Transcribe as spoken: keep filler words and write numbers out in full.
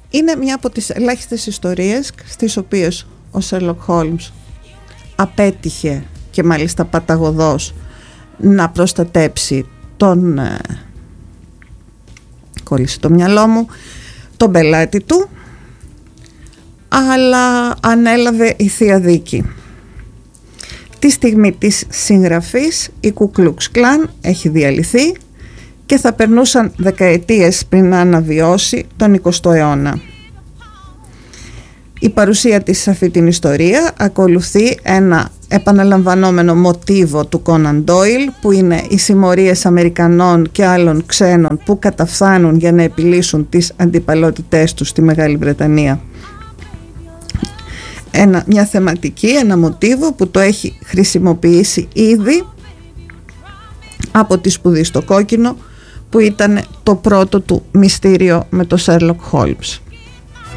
Είναι μια από τις ελάχιστες ιστορίες στις οποίες ο Σέρλοκ Χόλμς απέτυχε, και μάλιστα παταγωδώς, να προστατέψει τον ε, κόλλησε το μυαλό μου τον πελάτη του, αλλά ανέλαβε η Θεία Δίκη. Τη στιγμή της συγγραφής η Κου Κλουξ Κλάν έχει διαλυθεί και θα περνούσαν δεκαετίες πριν να αναβιώσει τον εικοστό αιώνα. Η παρουσία της σε αυτή την ιστορία ακολουθεί ένα επαναλαμβανόμενο μοτίβο του Κόναν Ντόιλ, που είναι οι συμμορίες Αμερικανών και άλλων ξένων που καταφθάνουν για να επιλύσουν τις αντιπαλότητές τους στη Μεγάλη Βρετανία. Ένα, μια θεματική, ένα μοτίβο που το έχει χρησιμοποιήσει ήδη από τη Σπουδή στο Κόκκινο, που ήταν το πρώτο του μυστήριο με το Sherlock Holmes.